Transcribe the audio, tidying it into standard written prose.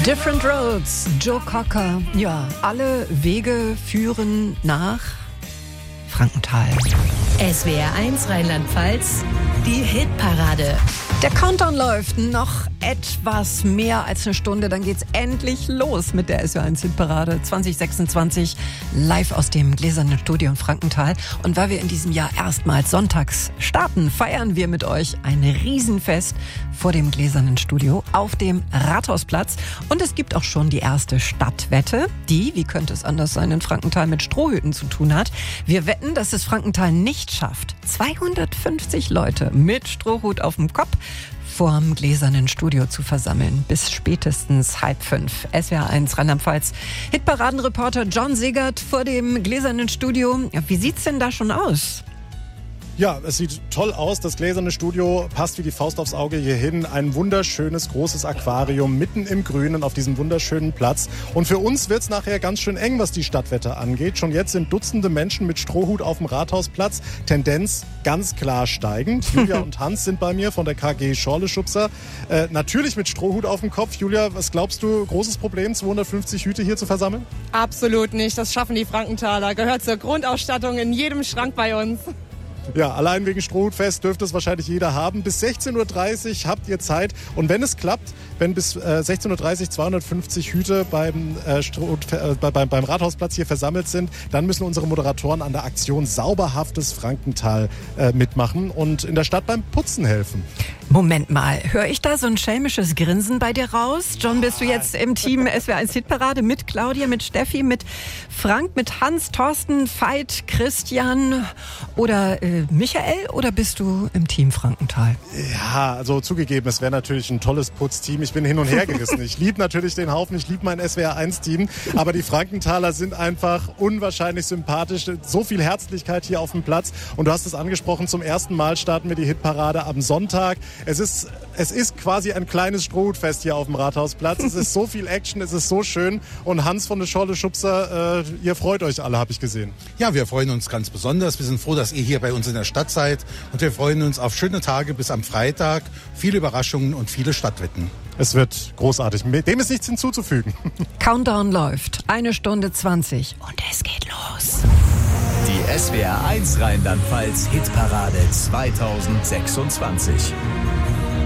Different Roads, Joe Cocker. Ja, alle Wege führen nach Frankenthal. SWR1 Rheinland-Pfalz, die Hitparade. Der Countdown läuft, noch etwas mehr als eine Stunde, dann geht's endlich los mit der SWR1 Hitparade 2026 live aus dem Gläsernen Studio in Frankenthal. Und weil wir in diesem Jahr erstmals sonntags starten, feiern wir mit euch ein Riesenfest vor dem Gläsernen Studio auf dem Rathausplatz. Und es gibt auch schon die erste Stadtwette, die, wie könnte es anders sein, in Frankenthal mit Strohhüten zu tun hat. Wir wetten, dass es Frankenthal nicht schafft, 250 Leute mit Strohhut auf dem Kopf vorm Gläsernen Studio zu versammeln. Bis spätestens 4:30. SWR1 Rheinland-Pfalz Hitparadenreporter John Segert vor dem Gläsernen Studio. Ja, wie sieht's denn da schon aus? Ja, es sieht toll aus. Das Gläserne Studio passt wie die Faust aufs Auge hier hin. Ein wunderschönes, großes Aquarium mitten im Grünen auf diesem wunderschönen Platz. Und für uns wird's nachher ganz schön eng, was die Stadtwette angeht. Schon jetzt sind Dutzende Menschen mit Strohhut auf dem Rathausplatz. Tendenz ganz klar steigend. Julia und Hans sind bei mir von der KG Schorleschubser. Natürlich mit Strohhut auf dem Kopf. Julia, was glaubst du, großes Problem, 250 Hüte hier zu versammeln? Absolut nicht. Das schaffen die Frankenthaler. Gehört zur Grundausstattung in jedem Schrank bei uns. Ja, allein wegen Strohhutfest dürfte es wahrscheinlich jeder haben. Bis 16:30 Uhr habt ihr Zeit. Und wenn es klappt, wenn bis 16:30 Uhr 250 Hüte beim Rathausplatz hier versammelt sind, dann müssen unsere Moderatoren an der Aktion Sauberhaftes Frankenthal mitmachen und in der Stadt beim Putzen helfen. Moment mal, höre ich da so ein schelmisches Grinsen bei dir raus? John, bist du jetzt im Team SWR1 Hitparade mit Claudia, mit Steffi, mit Frank, mit Hans, Thorsten, Veit, Christian oder Michael, oder bist du im Team Frankenthal? Ja, also zugegeben, es wäre natürlich ein tolles Putzteam. Ich bin hin und her gerissen. Ich liebe natürlich den Haufen, ich liebe mein SWR1-Team, aber die Frankenthaler sind einfach unwahrscheinlich sympathisch. So viel Herzlichkeit hier auf dem Platz. Und du hast es angesprochen, zum ersten Mal starten wir die Hitparade am Sonntag. Es ist quasi ein kleines Strohhutfest hier auf dem Rathausplatz. Es ist so viel Action, es ist so schön. Und Hans von der Schorleschubser, ihr freut euch alle, habe ich gesehen. Ja, wir freuen uns ganz besonders. Wir sind froh, dass ihr hier bei uns in der Stadt seid. Und wir freuen uns auf schöne Tage bis am Freitag. Viele Überraschungen und viele Stadtwetten. Es wird großartig. Dem ist nichts hinzuzufügen. Countdown läuft. 1:20 und es geht los. Die SWR1 Rheinland-Pfalz Hitparade 2026.